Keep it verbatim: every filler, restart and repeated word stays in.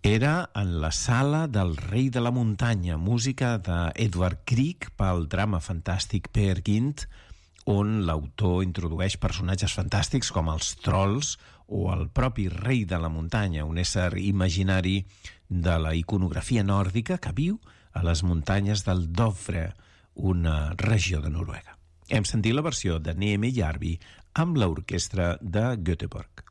Era en la sala del Rei de la Muntanya, música d'Edvard Grieg pel drama fantàstic Peer Gynt, on l'autor introdueix personatges fantàstics com els trolls o el propi Rei de la Muntanya, un ésser imaginari de la iconografia nòrdica que viu a les muntanyes del Dovre, una regió de Noruega. Hem sentit la versió de Neeme Järvi amb l'orquestra de Göteborg.